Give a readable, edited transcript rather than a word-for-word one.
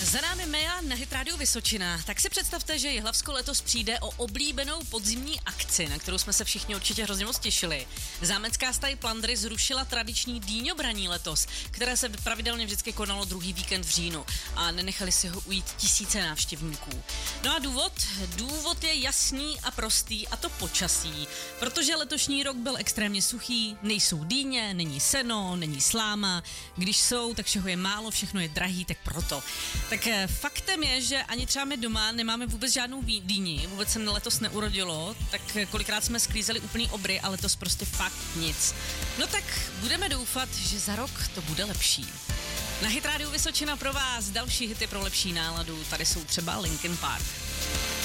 Za námi Meja na Hit Radio Vysočina. Tak si představte, že Jihlavsko letos přijde o oblíbenou podzimní akci, na kterou jsme se všichni určitě hrozně moc těšili. Zámecká stáj Plandry zrušila tradiční dýňobraní letos, které se pravidelně vždycky konalo druhý víkend v říjnu a nenechali si ho ujít tisíce návštěvníků. No a důvod je jasný a prostý, a to počasí, protože letošní rok byl extrémně suchý, nejsou dýně, není seno, není sláma, když jsou, tak všeho je málo, všechno je drahý, tak proto. Tak faktem je, že ani třeba my doma nemáme vůbec žádnou dýni, vůbec se letos neurodilo, tak kolikrát jsme sklízeli úplný obry, ale letos prostě fakt nic. No tak budeme doufat, že za rok to bude lepší. Na Hit Radio Vysočina pro vás další hity pro lepší náladu, tady jsou třeba Linkin Park.